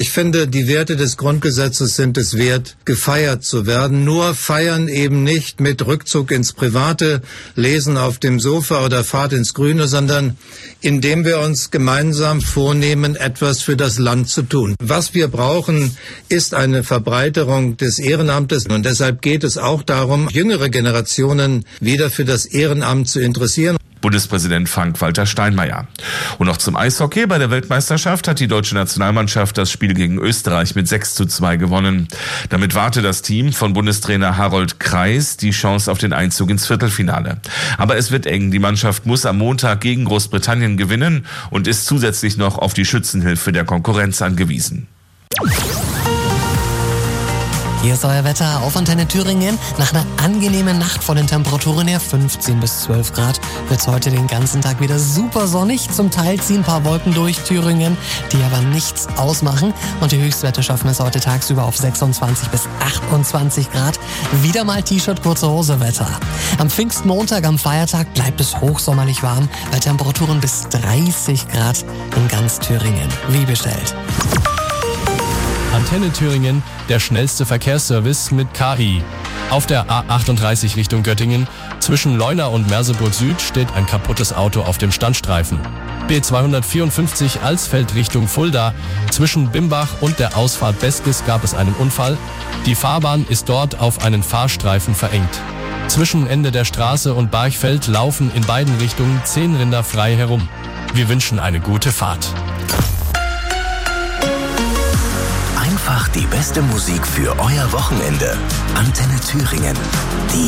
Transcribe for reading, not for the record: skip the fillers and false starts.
Ich finde, die Werte des Grundgesetzes sind es wert, gefeiert zu werden. Nur feiern eben nicht mit Rückzug ins Private, Lesen auf dem Sofa oder Fahrt ins Grüne, sondern indem wir uns gemeinsam vornehmen, etwas für das Land zu tun. Was wir brauchen, ist eine Verbreiterung des Ehrenamtes. Und deshalb geht es auch darum, jüngere Generationen wieder für das Ehrenamt zu interessieren. Bundespräsident Frank-Walter Steinmeier. Und noch zum Eishockey. Bei der Weltmeisterschaft hat die deutsche Nationalmannschaft das Spiel gegen Österreich mit 6:2 gewonnen. Damit warte das Team von Bundestrainer Harold Kreis die Chance auf den Einzug ins Viertelfinale. Aber es wird eng. Die Mannschaft muss am Montag gegen Großbritannien gewinnen und ist zusätzlich noch auf die Schützenhilfe der Konkurrenz angewiesen. Hier ist euer Wetter auf Antenne Thüringen. Nach einer angenehmen Nacht von den Temperaturen her 15 bis 12 Grad wird es heute den ganzen Tag wieder super sonnig. Zum Teil ziehen ein paar Wolken durch Thüringen, die aber nichts ausmachen. Und die Höchstwerte schaffen es heute tagsüber auf 26 bis 28 Grad. Wieder mal T-Shirt, kurze Hose Wetter. Am Pfingstmontag, am Feiertag, bleibt es hochsommerlich warm bei Temperaturen bis 30 Grad in ganz Thüringen. Wie bestellt. Antenne Thüringen, der schnellste Verkehrsservice mit KI. Auf der A38 Richtung Göttingen zwischen Leuna und Merseburg Süd steht ein kaputtes Auto auf dem Standstreifen. B254 Alsfeld Richtung Fulda. Zwischen Bimbach und der Ausfahrt Beskis gab es einen Unfall. Die Fahrbahn ist dort auf einen Fahrstreifen verengt. Zwischen Ende der Straße und Barchfeld laufen in beiden Richtungen 10 Rinder frei herum. Wir wünschen eine gute Fahrt. Einfach die beste Musik für euer Wochenende. Antenne Thüringen. Die